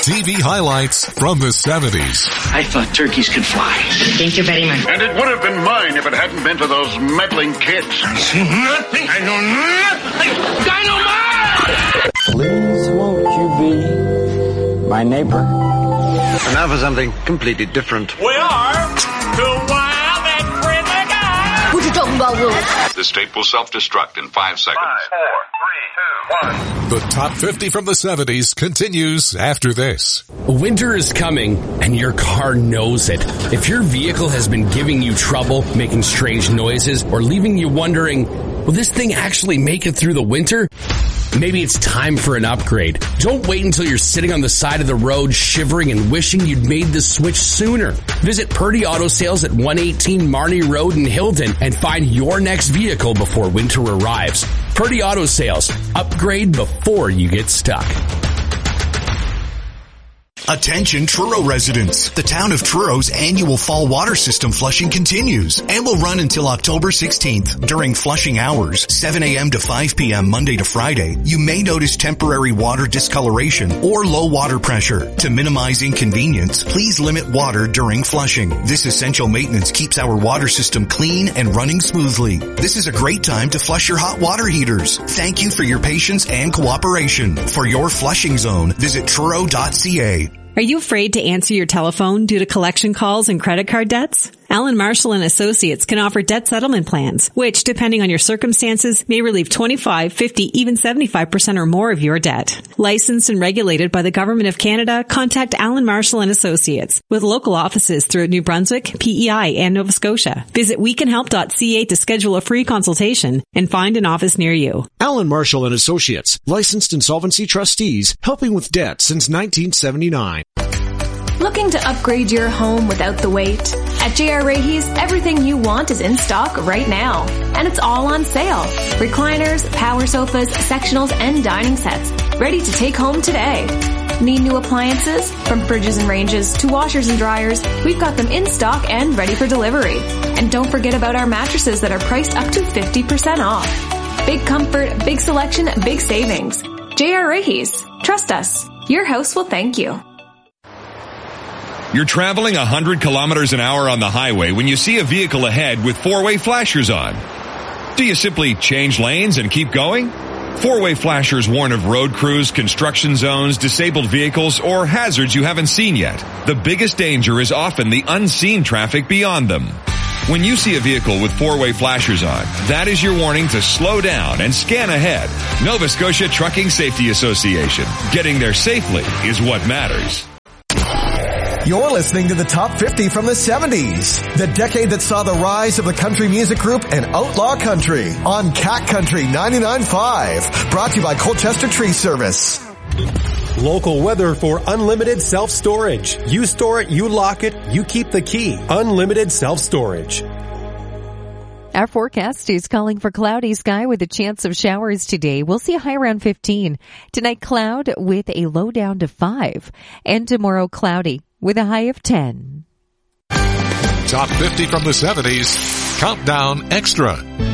TV highlights from the 70s. I thought turkeys could fly. Thank you very much. And it would have been mine if it hadn't been for those meddling kids. I see nothing. I know nothing. Dynamite! Please won't you be my neighbor? And now for something completely different. We are the Wild and Friendly Guys. What you talking about, Will? This tape will self-destruct in 5 seconds. 5, 4, 3, 2, 1. The top 50 from the 70s continues after this. Winter is coming, and your car knows it. If your vehicle has been giving you trouble, making strange noises, or leaving you wondering, will this thing actually make it through the winter? Maybe it's time for an upgrade. Don't wait until you're sitting on the side of the road shivering and wishing you'd made the switch sooner. Visit Purdy Auto Sales at 118 Marnie Road in Hilton and find your next vehicle before winter arrives. Purdy Auto Sales. Upgrade before you get stuck. Attention Truro residents. The town of Truro's annual fall water system flushing continues and will run until October 16th. During flushing hours, 7 a.m. to 5 p.m. Monday to Friday, you may notice temporary water discoloration or low water pressure. To minimize inconvenience, please limit water during flushing. This essential maintenance keeps our water system clean and running smoothly. This is a great time to flush your hot water heaters. Thank you for your patience and cooperation. For your flushing zone, visit truro.ca. Are you afraid to answer your telephone due to collection calls and credit card debts? Allen Marshall & Associates can offer debt settlement plans, which, depending on your circumstances, may relieve 25, 50, even 75% or more of your debt. Licensed and regulated by the Government of Canada, contact Allen Marshall & Associates with local offices throughout New Brunswick, PEI, and Nova Scotia. Visit wecanhelp.ca to schedule a free consultation and find an office near you. Allen Marshall & Associates, licensed insolvency trustees, helping with debt since 1979. Looking to upgrade your home without the wait? At J.R. Rahe's, everything you want is in stock right now. And it's all on sale. Recliners, power sofas, sectionals, and dining sets. Ready to take home today. Need new appliances? From fridges and ranges to washers and dryers, we've got them in stock and ready for delivery. And don't forget about our mattresses that are priced up to 50% off. Big comfort, big selection, big savings. J.R. Rahe's. Trust us. Your house will thank you. You're traveling 100 kilometers an hour on the highway when you see a vehicle ahead with four-way flashers on. Do you simply change lanes and keep going? Four-way flashers warn of road crews, construction zones, disabled vehicles, or hazards you haven't seen yet. The biggest danger is often the unseen traffic beyond them. When you see a vehicle with four-way flashers on, that is your warning to slow down and scan ahead. Nova Scotia Trucking Safety Association. Getting there safely is what matters. You're listening to the Top 50 from the 70s, the decade that saw the rise of the country music group and outlaw country on Cat Country 99.5, brought to you by Colchester Tree Service. Local weather for unlimited self-storage. You store it, you lock it, you keep the key. Unlimited self-storage. Our forecast is calling for cloudy sky with a chance of showers today. We'll see a high around 15. Tonight, cloud with a low down to 5. And tomorrow, cloudy with a high of 10. Top 50 from the 70s. Countdown Extra.